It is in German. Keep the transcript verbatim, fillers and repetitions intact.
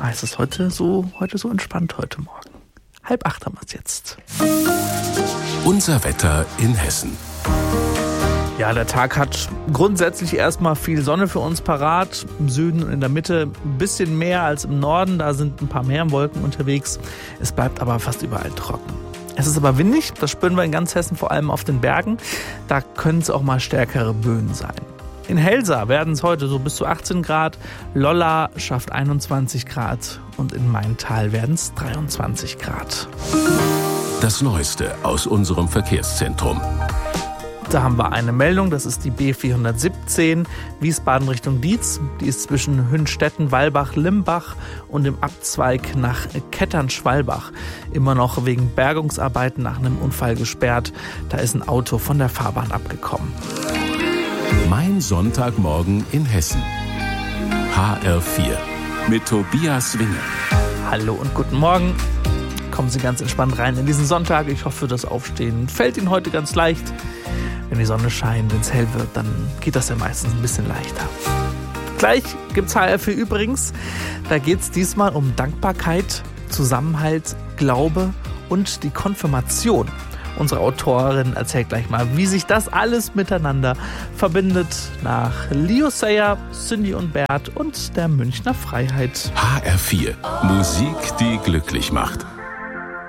Ah, es ist heute so, heute so entspannt heute Morgen. Halb acht haben wir es jetzt. Unser Wetter in Hessen. Ja, der Tag hat grundsätzlich erstmal viel Sonne für uns parat. Im Süden und in der Mitte ein bisschen mehr als im Norden. Da sind ein paar mehr Wolken unterwegs. Es bleibt aber fast überall trocken. Es ist aber windig. Das spüren wir in ganz Hessen, vor allem auf den Bergen. Da können es auch mal stärkere Böen sein. In Helsa werden es heute so bis zu achtzehn Grad. Lolla schafft einundzwanzig Grad. Und in Maintal werden es dreiundzwanzig Grad. Das Neueste aus unserem Verkehrszentrum. Da haben wir eine Meldung, das ist die B vierhundertsiebzehn, Wiesbaden Richtung Dietz. Die ist zwischen Hünstetten, Walbach, Limbach und im Abzweig nach Kettern-Schwalbach immer noch wegen Bergungsarbeiten nach einem Unfall gesperrt. Da ist ein Auto von der Fahrbahn abgekommen. Mein Sonntagmorgen in Hessen. H R vier mit Tobias Winge. Hallo und guten Morgen. Kommen Sie ganz entspannt rein in diesen Sonntag. Ich hoffe, das Aufstehen fällt Ihnen heute ganz leicht. Wenn die Sonne scheint, wenn es hell wird, dann geht das ja meistens ein bisschen leichter. Gleich gibt's H R vier übrigens. Da geht's diesmal um Dankbarkeit, Zusammenhalt, Glaube und die Konfirmation. Unsere Autorin erzählt gleich mal, wie sich das alles miteinander verbindet. Nach Leo Sayer, Cindy und Bert und der Münchner Freiheit. H R vier. Musik, die glücklich macht.